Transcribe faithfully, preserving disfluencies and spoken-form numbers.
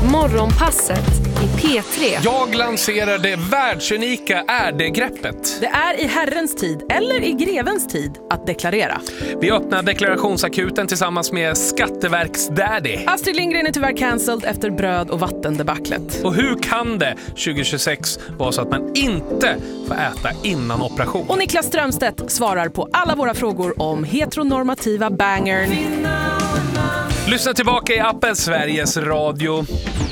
Morgonpasset i P tre. Jag lanserar det världsunika är det-greppet. Det är i Herrens tid, eller i grevens tid, att deklarera. Vi öppnar deklarationsakuten tillsammans med Skatteverksdaddy. Astrid Lindgren är tyvärr cancelled efter bröd- och vattendebaclet. Och hur kan det tjugo tjugosex vara så att man inte får äta innan operation? Och Niklas Strömstedt svarar på alla våra frågor om heteronormativa bangern. Lyssna tillbaka i appen Sveriges Radio.